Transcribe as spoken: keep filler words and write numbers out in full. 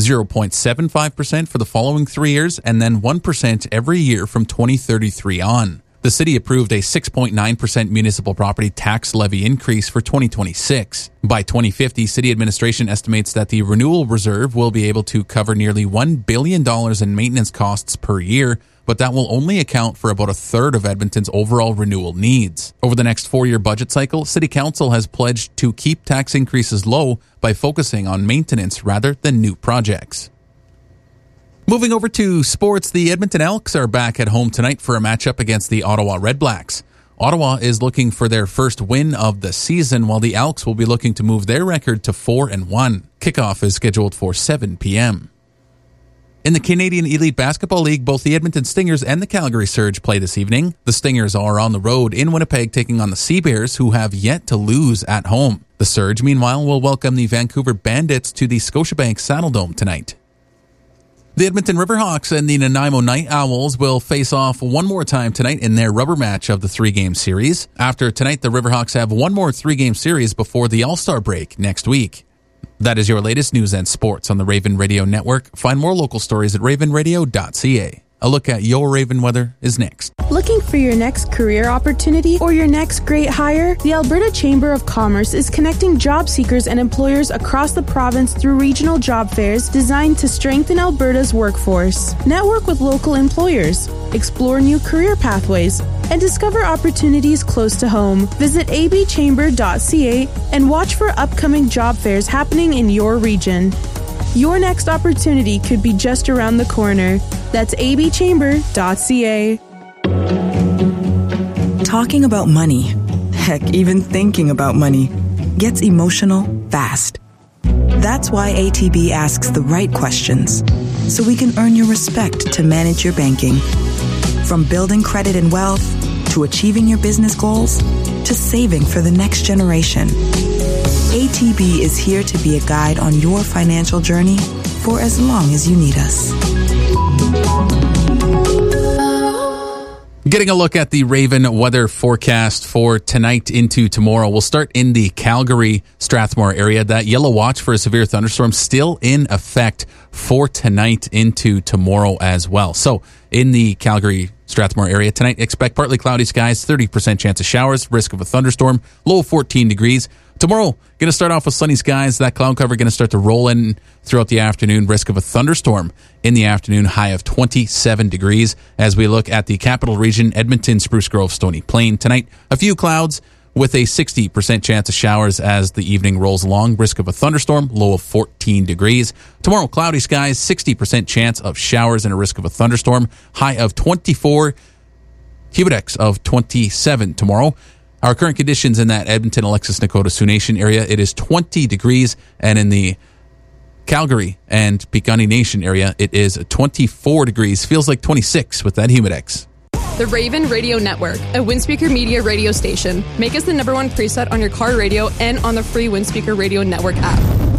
zero point seven five percent for the following three years, and then one percent every year from twenty thirty-three on. The city approved a six point nine percent municipal property tax levy increase for twenty twenty-six. By twenty fifty, city administration estimates that the renewal reserve will be able to cover nearly one billion dollars in maintenance costs per year, but that will only account for about a third of Edmonton's overall renewal needs. Over the next four-year budget cycle, City Council has pledged to keep tax increases low by focusing on maintenance rather than new projects. Moving over to sports, the Edmonton Elks are back at home tonight for a matchup against the Ottawa Redblacks. Ottawa is looking for their first win of the season, while the Elks will be looking to move their record to four and one. Kickoff is scheduled for seven p.m. In the Canadian Elite Basketball League, both the Edmonton Stingers and the Calgary Surge play this evening. The Stingers are on the road in Winnipeg taking on the Sea Bears, who have yet to lose at home. The Surge, meanwhile, will welcome the Vancouver Bandits to the Scotiabank Saddledome tonight. The Edmonton Riverhawks and the Nanaimo Night Owls will face off one more time tonight in their rubber match of the three-game series. After tonight, the Riverhawks have one more three-game series before the All-Star break next week. That is your latest news and sports on the Raven Radio Network. Find more local stories at raven radio dot c a. A look at your Raven weather is next. Looking for your next career opportunity or your next great hire? The Alberta Chamber of Commerce is connecting job seekers and employers across the province through regional job fairs designed to strengthen Alberta's workforce. Network with local employers, explore new career pathways, and discover opportunities close to home. Visit a b chamber dot c a and watch for upcoming job fairs happening in your region. Your next opportunity could be just around the corner. That's a b chamber dot c a. Talking about money, heck, even thinking about money, gets emotional fast. That's why A T B asks the right questions, so we can earn your respect to manage your banking. From building credit and wealth, to achieving your business goals, to saving for the next generation. A T B is here to be a guide on your financial journey for as long as you need us. Getting a look at the Raven weather forecast for tonight into tomorrow. We'll start in the Calgary, Strathmore area. That yellow watch for a severe thunderstorm still in effect for tonight into tomorrow as well. So in the Calgary, Strathmore area tonight, expect partly cloudy skies, thirty percent chance of showers, risk of a thunderstorm, low of fourteen degrees. Tomorrow, going to start off with sunny skies. That cloud cover going to start to roll in throughout the afternoon. Risk of a thunderstorm in the afternoon, high of twenty-seven degrees. As we look at the capital region, Edmonton, Spruce Grove, Stony Plain. Tonight, a few clouds with a sixty percent chance of showers as the evening rolls along. Risk of a thunderstorm, low of fourteen degrees. Tomorrow, cloudy skies, sixty percent chance of showers and a risk of a thunderstorm, high of twenty-four, humidex of twenty-seven tomorrow. Our current conditions in that Edmonton, Alexis, Nakota, Sioux Nation area, it is twenty degrees, and in the Calgary and Piikani Nation area, it is twenty-four degrees. Feels like twenty-six with that humidex. The Raven Radio Network, a Windspeaker Media radio station. Make us the number one preset on your car radio and on the free Windspeaker Radio Network app.